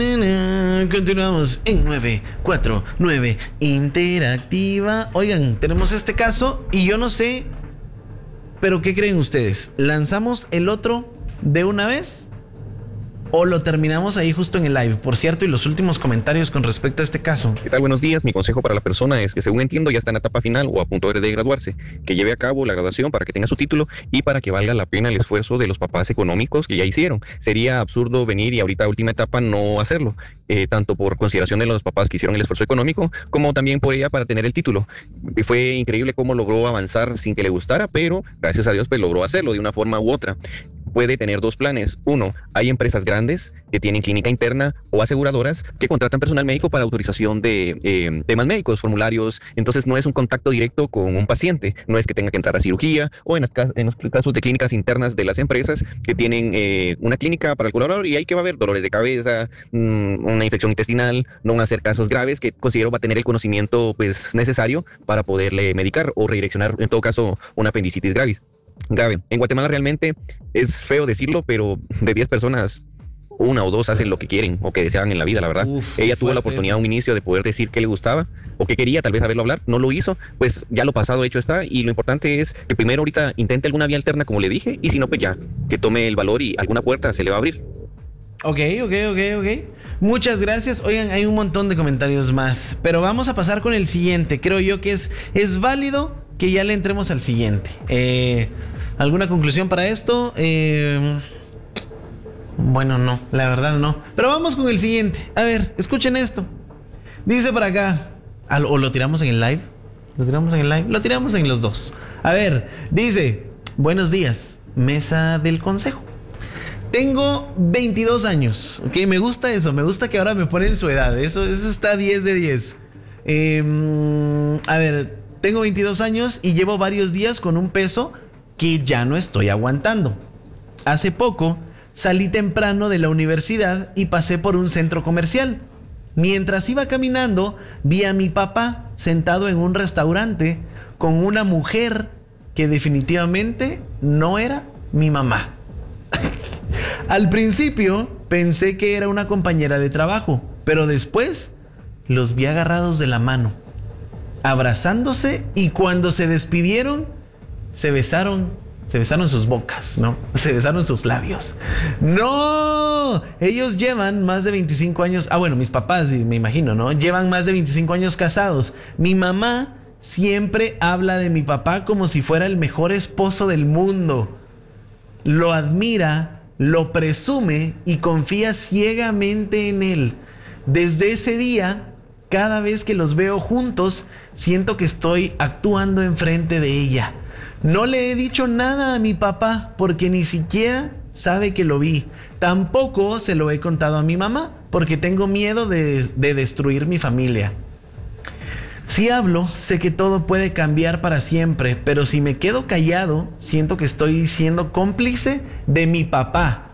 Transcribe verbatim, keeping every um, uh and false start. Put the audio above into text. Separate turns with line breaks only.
Continuamos en nueve cuatro nueve Interactiva. Oigan, tenemos este caso y yo no sé, pero ¿qué creen ustedes? ¿Lanzamos el otro de una vez o lo terminamos ahí justo en el live? Por cierto, y los últimos comentarios con respecto a este caso.
¿Qué tal? Buenos días. Mi consejo para la persona es que, según entiendo, ya está en la etapa final o a punto de graduarse, que lleve a cabo la graduación para que tenga su título y para que valga la pena el esfuerzo de los papás económicos que ya hicieron. Sería absurdo venir y ahorita, última etapa, no hacerlo, eh, tanto por consideración de los papás que hicieron el esfuerzo económico, como también por ella para tener el título. Fue increíble cómo logró avanzar sin que le gustara, pero gracias a Dios pues logró hacerlo de una forma u otra. Puede tener dos planes. Uno, hay empresas grandes que tienen clínica interna o aseguradoras que contratan personal médico para autorización de eh, temas médicos, formularios. Entonces no es un contacto directo con un paciente. No es que tenga que entrar a cirugía, o en, las, en los casos de clínicas internas de las empresas que tienen eh, una clínica para el colaborador, y ahí que va a haber dolores de cabeza, mmm, una infección intestinal, no van a ser casos graves que considero va a tener el conocimiento pues necesario para poderle medicar o redireccionar en todo caso una apendicitis gravis. grave. En Guatemala realmente es feo decirlo, pero de diez personas, una o dos hacen lo que quieren o que desean en la vida, la verdad. Uf, ella tuvo la oportunidad a un inicio de poder decir qué le gustaba o qué quería, tal vez saberlo hablar, no lo hizo, pues ya lo pasado hecho está, y lo importante es que primero ahorita intente alguna vía alterna, como le dije, y si no, pues ya, que tome el valor y alguna puerta se le va a abrir.
Ok, ok, ok, ok. Muchas gracias. Oigan, hay un montón de comentarios más, pero vamos a pasar con el siguiente. Creo yo que es, es válido que ya le entremos al siguiente. Eh... ¿Alguna conclusión para esto? Eh, bueno, no, la verdad no. Pero vamos con el siguiente. A ver, escuchen esto. Dice por acá, ¿o lo tiramos en el live? ¿Lo tiramos en el live? Lo tiramos en los dos. A ver, dice, buenos días, mesa del consejo. Tengo veintidós años, ok, me gusta eso, me gusta que ahora me ponen su edad. Eso, eso está diez de diez. Eh, a ver, tengo veintidós años y llevo varios días con un peso que ya no estoy aguantando. Hace poco salí temprano de la universidad y pasé por un centro comercial. Mientras iba caminando, vi a mi papá sentado en un restaurante con una mujer que definitivamente no era mi mamá. Al principio pensé que era una compañera de trabajo, pero después los vi agarrados de la mano, abrazándose, y cuando se despidieron, se besaron, se besaron sus bocas, ¿no? Se besaron sus labios. ¡No! Ellos llevan más de veinticinco años, ah, bueno, mis papás, me imagino, ¿no? Llevan más de veinticinco años casados. Mi mamá siempre habla de mi papá como si fuera el mejor esposo del mundo. Lo admira, lo presume y confía ciegamente en él. Desde ese día, cada vez que los veo juntos, siento que estoy actuando enfrente de ella. No le he dicho nada a mi papá porque ni siquiera sabe que lo vi. Tampoco se lo he contado a mi mamá porque tengo miedo de, de destruir mi familia. Si hablo, sé que todo puede cambiar para siempre, pero si me quedo callado, siento que estoy siendo cómplice de mi papá,